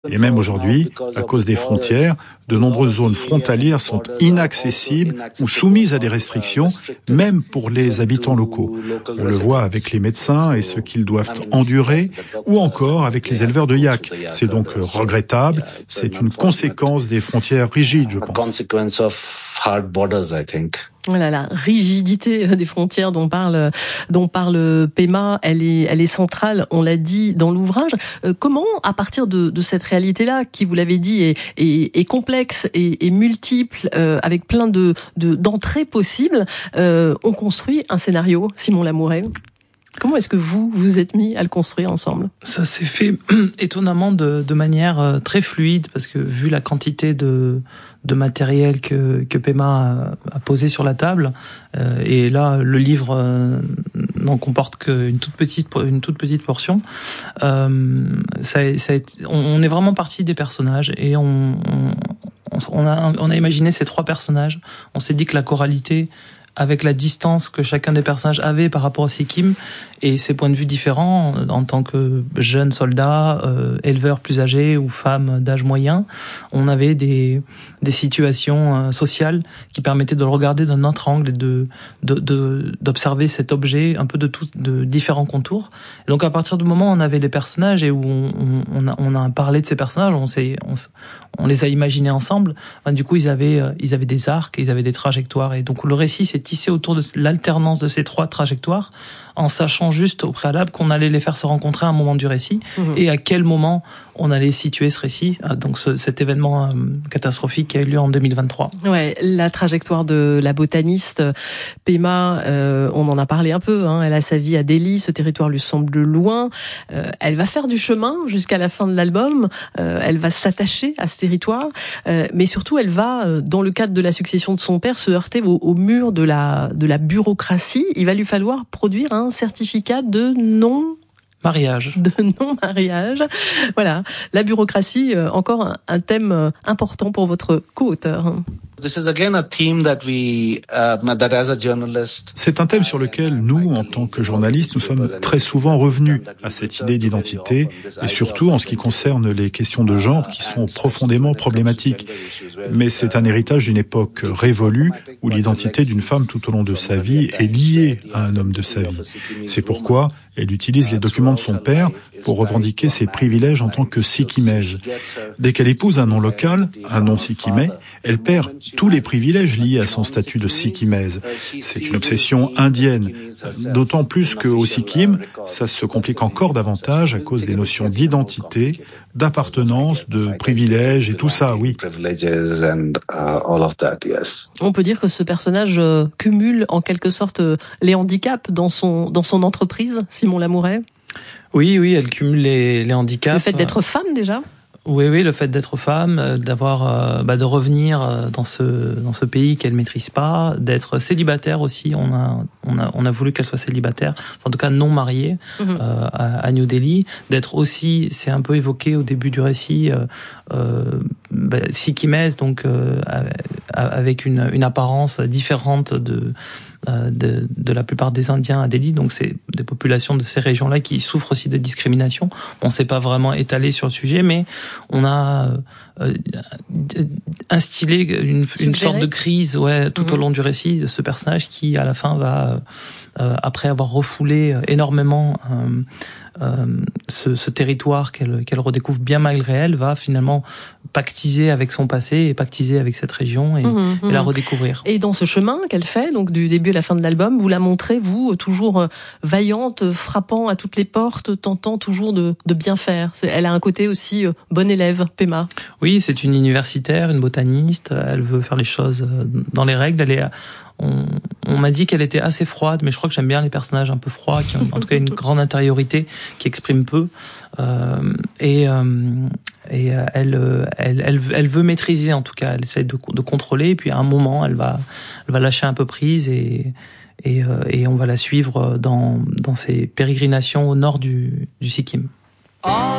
Et même aujourd'hui, à cause des frontières, de nombreuses zones frontalières sont inaccessibles ou soumises à des restrictions, même pour les habitants locaux. On le voit avec les médecins et ce qu'ils doivent endurer, ou encore avec les éleveurs de yaks. C'est donc regrettable, c'est une conséquence des frontières rigides, je pense. Voilà, la rigidité des frontières dont parle Pema, elle est centrale, on l'a dit dans l'ouvrage. Comment, à partir de cette réalité-là, qui, vous l'avez dit, est complexe et multiple, avec plein d'entrées possibles, on construit un scénario, Simon Lamouret? Comment est-ce que vous vous êtes mis à le construire ensemble? Ça s'est fait étonnamment de manière très fluide, parce que vu la quantité de matériel que Pema a posé sur la table, et là le livre n'en comporte qu'une toute petite portion. On est vraiment parti des personnages et on a imaginé ces trois personnages. On s'est dit que la choralité, avec la distance que chacun des personnages avait par rapport au Sikkim et ses points de vue différents en tant que jeune soldat, éleveur plus âgé ou femme d'âge moyen, on avait des situations sociales qui permettaient de le regarder d'un autre angle et d'observer cet objet un peu de différents contours. Et donc à partir du moment où on avait les personnages et où on a parlé de ces personnages, on les a imaginés ensemble. Du coup, ils avaient des arcs, ils avaient des trajectoires, et donc le récit s'est tissé autour de l'alternance de ces trois trajectoires, en sachant juste au préalable qu'on allait les faire se rencontrer à un moment du récit, et à quel moment on allait situer ce récit, donc cet événement catastrophique qui a eu lieu en 2023. Ouais, la trajectoire de la botaniste Pema, on en a parlé un peu, hein, elle a sa vie à Delhi, ce territoire lui semble loin, elle va faire du chemin jusqu'à la fin de l'album, elle va s'attacher à ce territoire, mais surtout elle va, dans le cadre de la succession de son père, se heurter au mur de la bureaucratie. Il va lui falloir produire un certificat de non-mariage. Voilà, la bureaucratie, encore un thème important pour votre co-auteur. C'est un thème sur lequel nous, en tant que journalistes, nous sommes très souvent revenus à cette idée d'identité, et surtout en ce qui concerne les questions de genre qui sont profondément problématiques. Mais c'est un héritage d'une époque révolue où l'identité d'une femme tout au long de sa vie est liée à un homme de sa vie. C'est pourquoi elle utilise les documents de son père pour revendiquer ses privilèges en tant que Sikkimèse. Dès qu'elle épouse un nom local, un nom sikkimais, elle perd tous les privilèges liés à son statut de Sikkimèse. C'est une obsession indienne, d'autant plus qu'au Sikkim, ça se complique encore davantage à cause des notions d'identité, d'appartenance, de privilèges et tout ça, oui. On peut dire que ce personnage cumule en quelque sorte les handicaps dans son entreprise, Simon Lamouret? Oui, elle cumule les handicaps. Le fait d'être femme déjà? Oui, le fait d'être femme, de revenir dans ce pays qu'elle maîtrise pas, d'être célibataire aussi. On a voulu qu'elle soit célibataire, en tout cas non mariée, à New Delhi. D'être aussi, c'est un peu évoqué au début du récit, Sikkimèse, donc avec une apparence différente de la plupart des Indiens à Delhi. Donc c'est des populations de ces régions-là qui souffrent aussi de discrimination. On s'est pas vraiment étalé sur le sujet, mais on a instillé une sorte de crise, tout au long du récit de ce personnage qui, à la fin, va, après avoir refoulé énormément ce territoire qu'elle redécouvre bien malgré elle, va finalement pactiser avec son passé et pactiser avec cette région et la redécouvrir. Et dans ce chemin qu'elle fait, donc du début à la fin de l'album, vous la montrez, vous, toujours vaillante, frappant à toutes les portes, tentant toujours de bien faire. Elle a un côté aussi bon élève, Pema. Oui, c'est une universitaire, une botaniste, elle veut faire les choses dans les règles, on m'a dit qu'elle était assez froide, mais je crois que j'aime bien les personnages un peu froids, qui ont en tout cas une grande intériorité, qui expriment peu. Elle veut maîtriser, en tout cas, elle essaie de contrôler, et puis à un moment, elle va lâcher un peu prise et on va la suivre dans ses pérégrinations au nord du Sikkim.